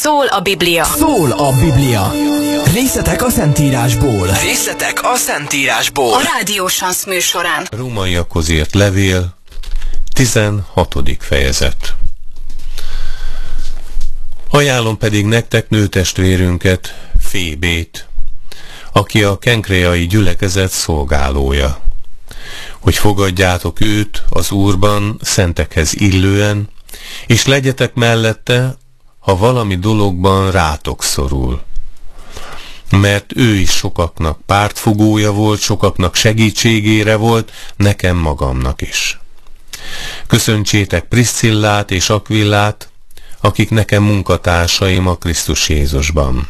Szól a Biblia. Szól a Biblia. Részletek a Szentírásból. Részletek a Szentírásból. A Rádió Sansz műsorán. Rómaiakhoz írt levél, 16. fejezet. Ajánlom pedig nektek nőtestvérünket, Fébét, aki a kenkreai gyülekezet szolgálója, hogy fogadjátok őt az Úrban szentekhez illően, és legyetek mellette, ha valami dologban rátok szorul. Mert ő is sokaknak pártfogója volt, sokaknak segítségére volt, nekem magamnak is. Köszöntsétek Priscillát és Aquillát, akik nekem munkatársaim a Krisztus Jézusban,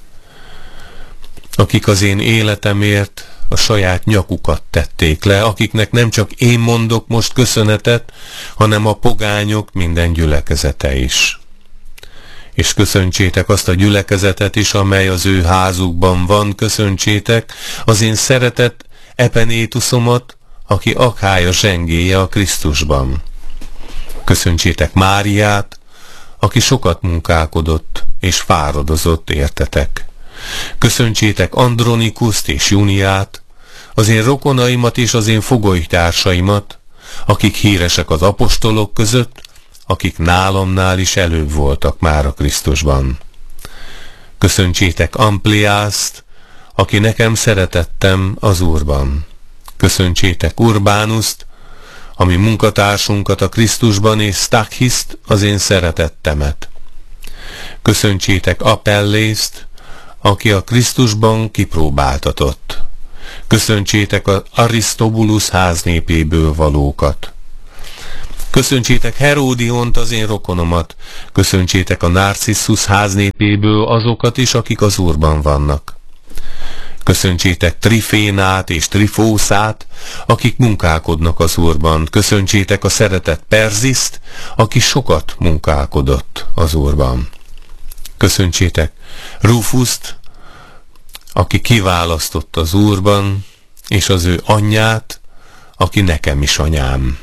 akik az én életemért a saját nyakukat tették le, akiknek nem csak én mondok most köszönetet, hanem a pogányok minden gyülekezete is. És köszöntsétek azt a gyülekezetet is, amely az ő házukban van, köszöntsétek az én szeretett Epenétuszomat, aki Akhája zsengéje a Krisztusban. Köszöntsétek Máriát, aki sokat munkálkodott és fáradozott értetek. Köszöntsétek Andronikuszt és Juniát, az én rokonaimat és az én fogolytársaimat, akik híresek az apostolok között, akik nálamnál is előbb voltak már a Krisztusban. Köszöntsétek Ampliászt, aki nekem szeretettem az Úrban. Köszöntsétek Urbánuszt, ami munkatársunkat a Krisztusban, és Stachiszt, az én szeretettemet. Köszöntsétek Apellészt, aki a Krisztusban kipróbáltatott. Köszöntsétek az Aristobulus háznépéből valókat. Köszöntsétek Heródiont, az én rokonomat. Köszöntsétek a Narcissus háznépéből azokat is, akik az Úrban vannak. Köszöntsétek Trifénát és Trifószát, akik munkálkodnak az Úrban. Köszöntsétek a szeretett Perziszt, aki sokat munkálkodott az Úrban. Köszöntsétek Rufuszt, aki kiválasztott az Úrban, és az ő anyját, aki nekem is anyám.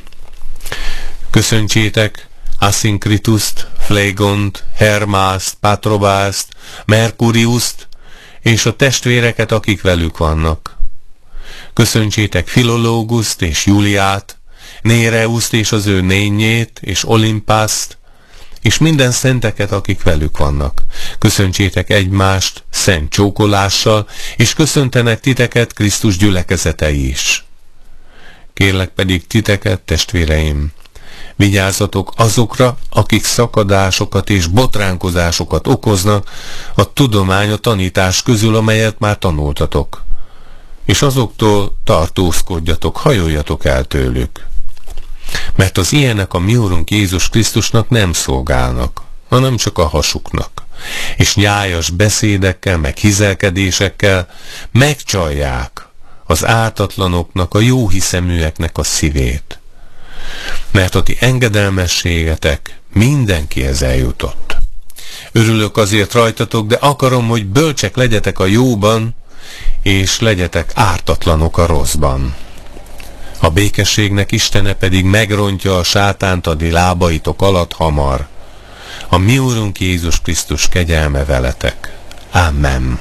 Köszöntsétek Aszinkrituszt, Flégont, Hermászt, Patrobászt, Merkuriuszt, és a testvéreket, akik velük vannak. Köszöntsétek Filológuszt és Juliát, Néreuszt és az ő nényét, és Olimpászt, és minden szenteket, akik velük vannak. Köszöntsétek egymást szent csókolással, és köszöntenek titeket Krisztus gyülekezetei is. Kérlek pedig titeket, testvéreim, vigyázzatok azokra, akik szakadásokat és botránkozásokat okoznak a tudomány, a tanítás közül, amelyet már tanultatok. És azoktól tartózkodjatok, hajoljatok el tőlük. Mert az ilyenek a mi Úrunk Jézus Krisztusnak nem szolgálnak, hanem csak a hasuknak. És nyájas beszédekkel, meg hizelkedésekkel megcsalják az ártatlanoknak, a jó hiszeműeknek a szívét. Mert a ti engedelmességetek mindenkihez eljutott. Örülök azért rajtatok, de akarom, hogy bölcsek legyetek a jóban, és legyetek ártatlanok a rosszban. A békességnek Istene pedig megrontja a sátánt a ti lábaitok alatt hamar. A mi Úrunk Jézus Krisztus kegyelme veletek. Amen.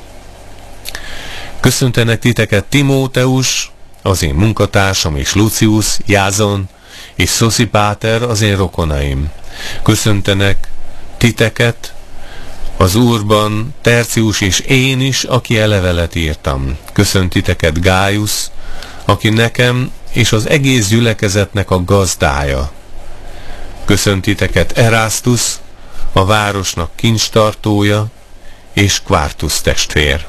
Köszöntenek titeket Timóteus, az én munkatársam, és Lucius, Jázon, és Szosipáter, az én rokonaim. Köszöntenek titeket az Úrban Tercius és én is, aki levelet írtam. Köszönt titeket Gájusz, aki nekem és az egész gyülekezetnek a gazdája. Köszönt titeket Erasztus, a városnak kincstartója, és Quartus testvér.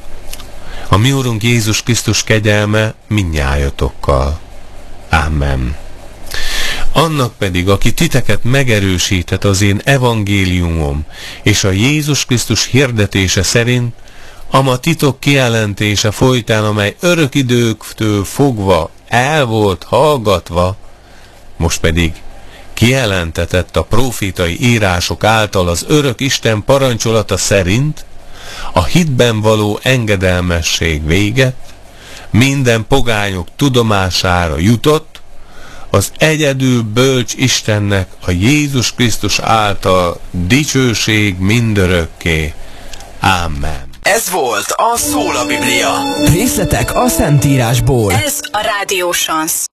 A mi Úrunk Jézus Krisztus kegyelme mindnyájotokkal. Amen. Annak pedig, aki titeket megerősített az én evangéliumom és a Jézus Krisztus hirdetése szerint, ama titok kijelentése folytán, amely örök időktől fogva el volt hallgatva, most pedig kijelentetett a prófétai írások által az örök Isten parancsolata szerint, a hitben való engedelmesség véget, minden pogányok tudomására jutott, az egyedül bölcs Istennek a Jézus Krisztus által dicsőség mindörökké. Amen. Ez volt a Szól a Biblia. Részletek a Szentírásból. Ez a Rádió Chance.